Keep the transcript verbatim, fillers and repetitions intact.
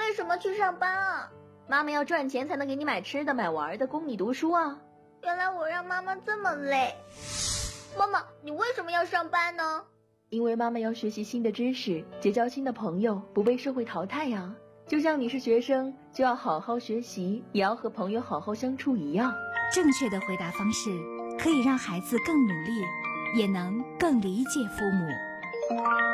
为什么去上班啊？ 妈妈要赚钱才能给你买吃的买玩的，供你读书啊。 原来我让妈妈这么累。妈妈，你为什么要上班呢？ 因为妈妈要学习新的知识，结交新的朋友，不被社会淘汰呀。就像你是学生，就要好好学习，也要和朋友好好相处一样。 正确的回答方式可以让孩子更努力，也能更理解父母。